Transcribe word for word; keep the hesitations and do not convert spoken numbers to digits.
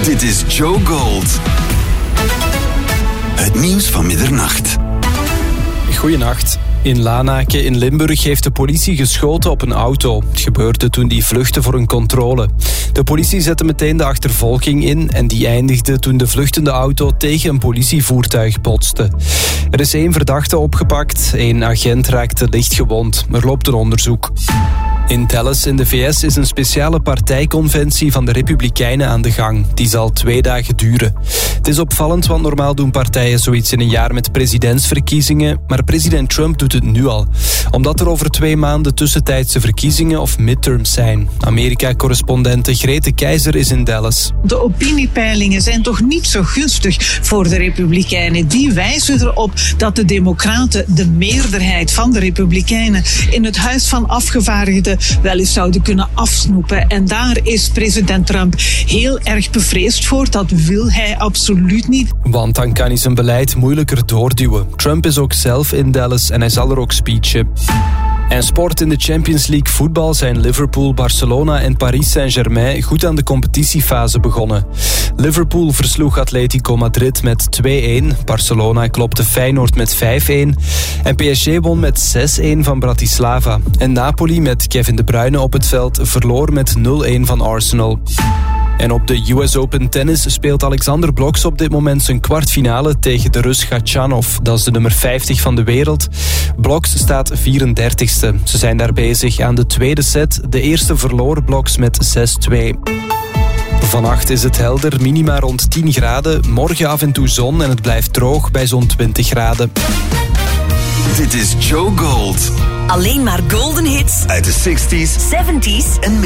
Dit is Joe Gold. Het nieuws van middernacht. Goeienacht. In Lanaken in Limburg heeft de politie geschoten op een auto. Het gebeurde toen die vluchtte voor een controle. De politie zette meteen de achtervolging in en die eindigde toen de vluchtende auto tegen een politievoertuig botste. Er is één verdachte opgepakt, één agent raakte licht gewond. Er loopt een onderzoek. In Dallas in de V S is een speciale partijconventie van de Republikeinen aan de gang. Die zal twee dagen duren. Het is opvallend, want normaal doen partijen zoiets in een jaar met presidentsverkiezingen, maar president Trump doet het nu al. Omdat er over twee maanden tussentijdse verkiezingen of midterms zijn. Amerika-correspondente Grete Keizer is in Dallas. De opiniepeilingen zijn toch niet zo gunstig voor de Republikeinen. Die wijzen erop dat de Democraten de meerderheid van de Republikeinen in het Huis van Afgevaardigden wel eens zouden kunnen afsnoepen. En daar is president Trump heel erg bevreesd voor. Dat wil hij absoluut niet. Want dan kan hij zijn beleid moeilijker doorduwen. Trump is ook zelf in Dallas en hij zal er ook speechen. En sport in de Champions League voetbal zijn Liverpool, Barcelona en Paris Saint-Germain goed aan de competitiefase begonnen. Liverpool versloeg Atletico Madrid met twee-een, Barcelona klopte Feyenoord met vijf-een en P S G won met zes-een van Bratislava. En Napoli met Kevin De Bruyne op het veld verloor met nul-een van Arsenal. En op de U S Open tennis speelt Alexander Blok op dit moment zijn kwartfinale tegen de Rus Khachanov. Dat is de nummer vijftig van de wereld. Blok staat vierendertigste. Ze zijn daar bezig aan de tweede set. De eerste verloor Blok met zes-twee. Vannacht is het helder, minima rond tien graden. Morgen af en toe zon en het blijft droog bij zo'n twintig graden. Dit is Joe Gold. Alleen maar golden hits Uit de zestig's zeventig's en